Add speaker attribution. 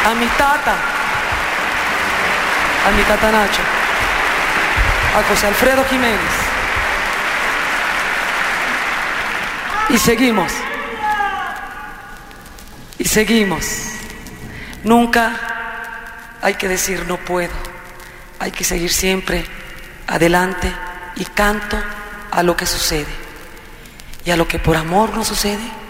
Speaker 1: a mi tata Nacho, a José Alfredo Jiménez. Y seguimos. Y seguimos. Nunca hay que decir no puedo. Hay que seguir siempre adelante y canto a lo que sucede. Y a lo que por amor no sucede,